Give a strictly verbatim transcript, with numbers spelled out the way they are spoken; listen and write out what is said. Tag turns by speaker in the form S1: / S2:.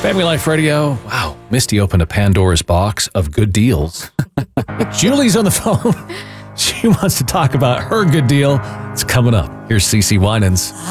S1: Family Life Radio. Wow, Misty opened a Pandora's box of good deals. Julie's on the phone. She wants to talk about her good deal. It's coming up. Here's Cece Winans.